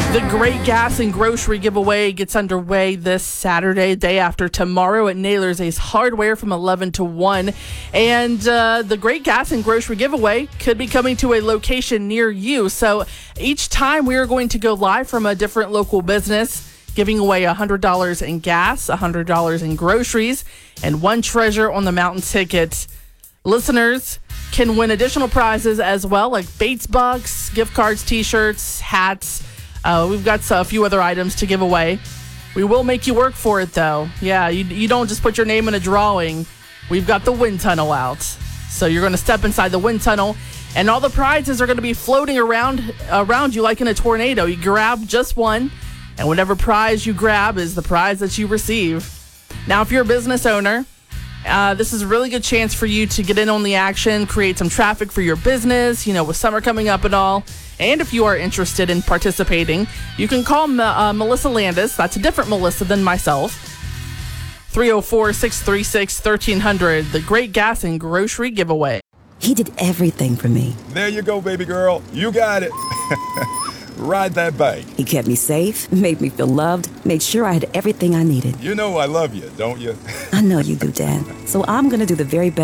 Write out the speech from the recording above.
The Great Gas and Grocery Giveaway gets underway this Saturday, day after tomorrow at Naylor's Ace Hardware from 11 to 1. And the Great Gas and Grocery Giveaway could be coming to a location near you. So each time we are going to go live from a different local business, giving away $100 in gas, $100 in groceries, and one Treasure on the Mountain ticket. Listeners can win additional prizes as well, like Bates Bucks, gift cards, t-shirts, hats. We've got a few other items to give away. We will make you work for it, though. Yeah, you don't just put your name in a drawing. We've got the wind tunnel out. So you're going to step inside the wind tunnel, and all the prizes are going to be floating around you like in a tornado. You grab just one, and whatever prize you grab is the prize that you receive. Now, if you're a business owner, this is a really good chance for you to get in on the action, create some traffic for your business, with summer coming up and all. And if you are interested in participating, you can call Melissa Landis. That's a different Melissa than myself. 304-636-1300, the Great Gas and Grocery Giveaway. He did everything for me. There you go, baby girl. You got it. Ride that bike. He kept me safe, made me feel loved, made sure I had everything I needed. You know I love you, don't you? I know you do, Dad. So I'm going to do the very best